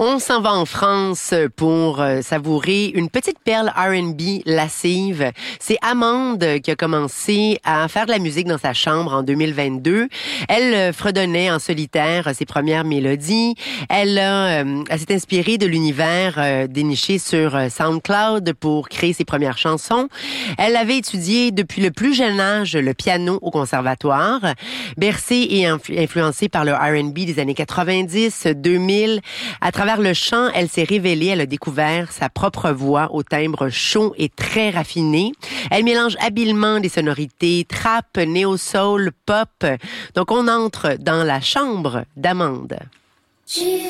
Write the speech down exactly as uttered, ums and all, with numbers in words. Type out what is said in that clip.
On s'en va en France pour euh, savourer une petite perle R and B lascive. C'est Amande qui a commencé à faire de la musique dans sa chambre en deux mille vingt-deux. Elle euh, fredonnait en solitaire ses premières mélodies. Elle, a, euh, elle s'est inspirée de l'univers euh, déniché sur euh, SoundCloud pour créer ses premières chansons. Elle avait étudié depuis le plus jeune âge le piano au conservatoire. Bercée et influ- influencée par le R and B des années quatre-vingt-dix, deux mille, à travers le chant, elle s'est révélée, elle a découvert sa propre voix au timbre chaud et très raffiné. Elle mélange habilement des sonorités trap, néo-soul, pop. Donc on entre dans la chambre d'Amande. Tu